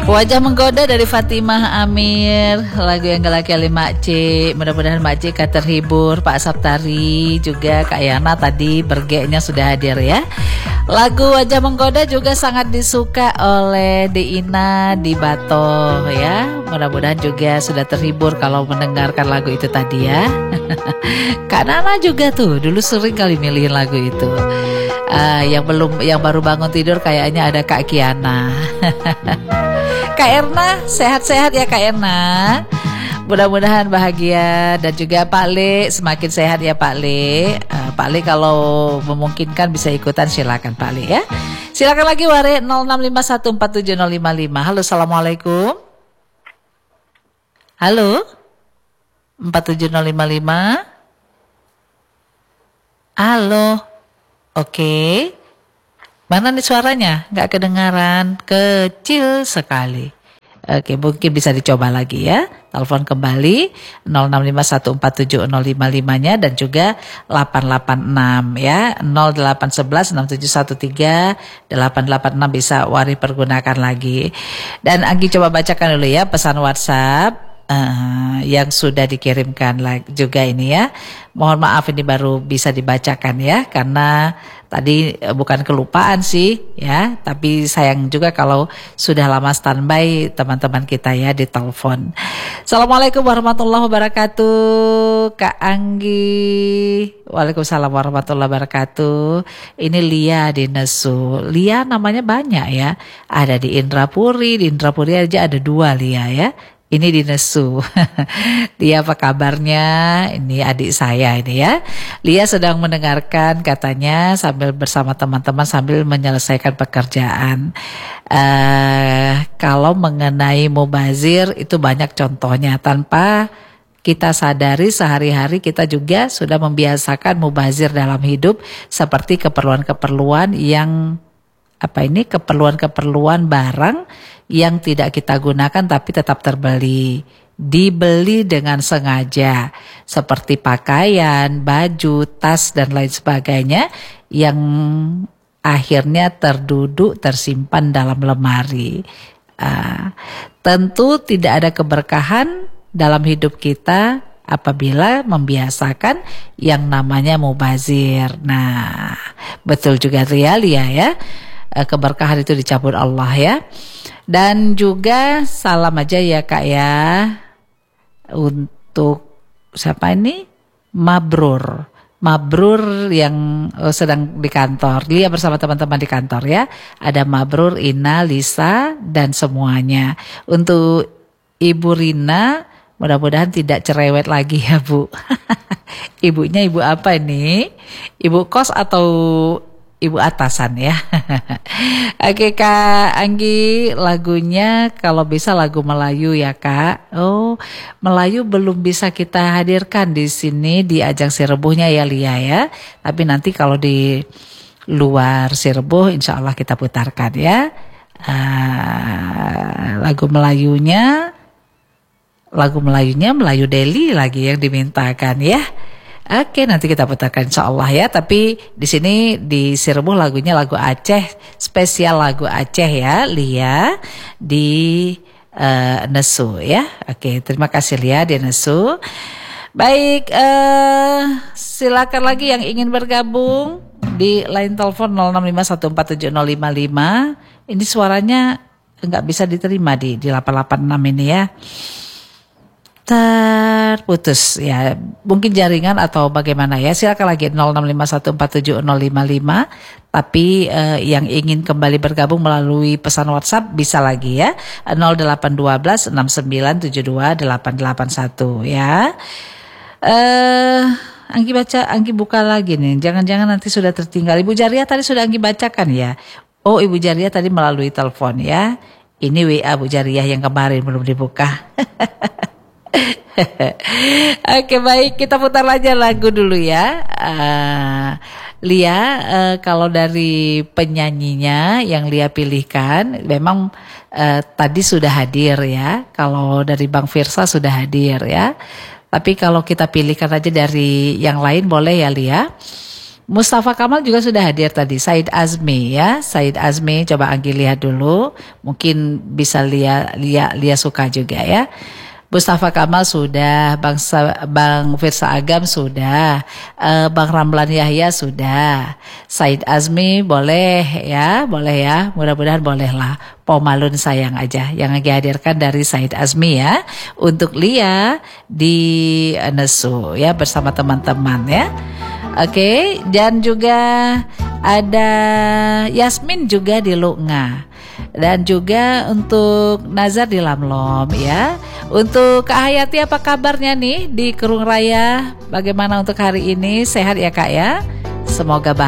Wajah Menggoda dari Fatimah Amir, lagu yang galak kali Mak Cik. Mudah-mudahan Mak Cik terhibur. Pak Saptari juga Kak Yana tadi bergeknya sudah hadir ya. Lagu Wajah Menggoda juga sangat disuka oleh Deina di Bato ya. Mudah-mudahan juga sudah terhibur kalau mendengarkan lagu itu tadi ya. Kak Nana juga tuh dulu sering kali milihin lagu itu. Yang baru bangun tidur kayaknya ada Kak Kiana. Kak Erna, sehat-sehat ya Kak Erna. Mudah-mudahan bahagia dan juga Pak Le semakin sehat ya Pak Le. Pak Le kalau memungkinkan bisa ikutan silakan Pak Le ya. Silakan lagi Ware 0651470555. Halo, assalamualaikum. Halo. 47055. Halo. Oke. Mana nih suaranya? Nggak kedengaran, kecil sekali. Oke, mungkin bisa dicoba lagi ya. Telepon kembali 0651470555-nya dan juga 886 ya. 081167138886 bisa Wari pergunakan lagi. Dan Anggi coba bacakan dulu ya pesan WhatsApp yang sudah dikirimkan juga ini ya. Mohon maaf ini baru bisa dibacakan ya, karena tadi bukan kelupaan sih ya, tapi sayang juga kalau sudah lama standby teman-teman kita ya di telepon. Assalamualaikum warahmatullahi wabarakatuh Kak Anggi. Waalaikumsalam warahmatullahi wabarakatuh. Ini Lia di Nesu. Lia namanya banyak ya, ada di Indrapuri aja ada 2 Lia ya. Ini di Nesu. Lia apa kabarnya? Ini adik saya ini ya. Lia sedang mendengarkan katanya sambil bersama teman-teman sambil menyelesaikan pekerjaan. Kalau mengenai mubazir itu banyak contohnya, tanpa kita sadari sehari-hari kita juga sudah membiasakan mubazir dalam hidup, seperti keperluan-keperluan yang keperluan-keperluan barang yang tidak kita gunakan tapi tetap dibeli dengan sengaja, seperti pakaian, baju, tas dan lain sebagainya yang akhirnya tersimpan dalam lemari. Tentu tidak ada keberkahan dalam hidup kita apabila membiasakan yang namanya mubazir. Nah, betul juga Lia ya. Keberkahan itu dicabut Allah ya. Dan juga salam aja ya Kak ya untuk siapa ini? Mabrur yang sedang di kantor. Lia bersama teman-teman di kantor ya. Ada Mabrur, Ina, Lisa dan semuanya. Untuk Ibu Rina mudah-mudahan tidak cerewet lagi ya Bu. Ibunya ibu apa ini? Ibu kos atau ibu atasan ya. Oke Kak Anggi, lagunya kalau bisa lagu Melayu ya Kak. Oh, Melayu belum bisa kita hadirkan di sini di ajang Sirebohnya ya Lia ya. Tapi nanti kalau di luar Sireboh insya Allah kita putarkan ya. Lagu Melayunya Melayu Deli lagi yang dimintakan ya. Oke, nanti kita putarkan insya Allah ya. Tapi di sini di Sireboh lagunya lagu Aceh, spesial lagu Aceh ya, Lia di Nesu ya. Oke, terima kasih Lia di Nesu. Baik, silakan lagi yang ingin bergabung di line telepon 0651470555. Ini suaranya nggak bisa diterima di 886 ini ya. Terputus ya, mungkin jaringan atau bagaimana ya. Silakan lagi 0651470555. Tapi yang ingin kembali bergabung melalui pesan WhatsApp bisa lagi ya, 081269728881 ya. Anggi buka lagi nih, jangan-jangan nanti sudah tertinggal. Ibu Jaria tadi sudah Anggi bacakan ya. Oh, Ibu Jaria tadi melalui telepon ya. Ini WA Bu Jariah yang kemarin belum dibuka. Oke baik, kita putar aja lagu dulu ya. Lia, kalau dari penyanyinya yang Lia pilihkan memang tadi sudah hadir ya. Kalau dari Bang Firsa sudah hadir ya. Tapi kalau kita pilihkan aja dari yang lain boleh ya Lia. Mustafa Kamal juga sudah hadir tadi. Said Azmi ya, Said Azmi, coba Anggi lihat dulu, mungkin bisa Lia suka juga ya. Mustafa Kamal sudah, Bang Firsa Agam sudah, Bang Ramlan Yahya sudah, Said Azmi boleh ya, mudah-mudahan bolehlah. Pomalun sayang aja yang lagi hadirkan dari Said Azmi ya, untuk Lia di Nesu ya bersama teman-teman ya. Oke, dan juga ada Yasmin juga di Lunga. Dan juga untuk Nazar di Lamlom ya. Untuk Kak Hayati apa kabarnya nih di Kerung Raya? Bagaimana untuk hari ini? Sehat ya Kak ya? Semoga bahagia.